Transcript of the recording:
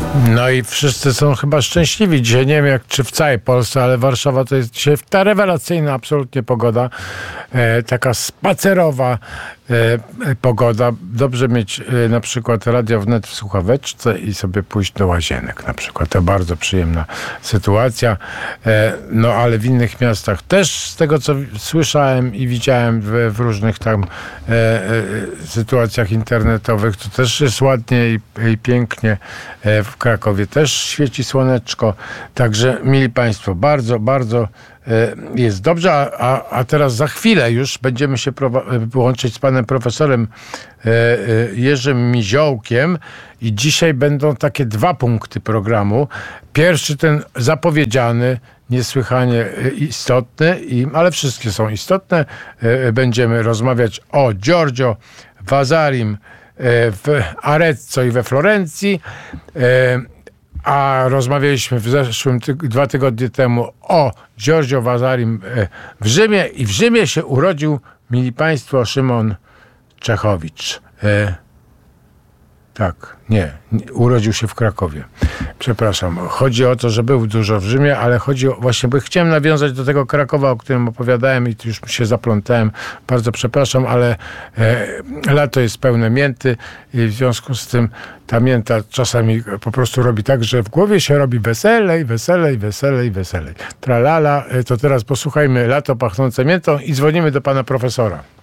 No i wszyscy są chyba szczęśliwi. Dzisiaj nie wiem, czy w całej Polsce, ale Warszawa to jest dzisiaj ta rewelacyjna absolutnie pogoda. Taka spacerowa pogoda. Dobrze mieć na przykład radio wnet w słuchaweczce i sobie pójść do łazienek na przykład. To bardzo przyjemna sytuacja. No ale w innych miastach też z tego, co słyszałem i widziałem w różnych tam sytuacjach internetowych, to też jest ładnie i pięknie. W Krakowie też świeci słoneczko. Także, mili Państwo, bardzo, bardzo jest dobrze, a teraz za chwilę już będziemy się łączyć z panem profesorem Jerzym Miziołkiem i dzisiaj będą takie 2 punkty programu. Pierwszy, ten zapowiedziany, niesłychanie istotny, ale wszystkie są istotne. Będziemy rozmawiać o Giorgio Vasarim w Arezzo i we Florencji. A rozmawialiśmy w zeszłym 2 tygodnie temu o Giorgio Vasarim w Rzymie i w Rzymie się urodził, mili Państwo, Szymon Czechowicz. Urodził się w Krakowie. Przepraszam. Chodzi o to, że był dużo w Rzymie, ale chodzi o właśnie, bo chciałem nawiązać do tego Krakowa, o którym opowiadałem i tu już się zaplątałem. Bardzo przepraszam, ale lato jest pełne mięty i w związku z tym ta mięta czasami po prostu robi tak, że w głowie się robi weselej, weselej, weselej, weselej. Tralala, to teraz posłuchajmy Lato pachnące miętą i dzwonimy do pana profesora.